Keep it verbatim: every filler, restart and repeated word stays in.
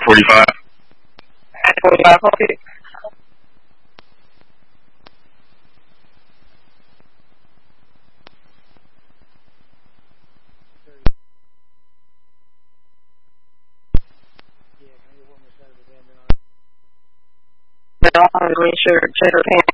forty-five. I forty-five, okay. The green shirt, checker pants.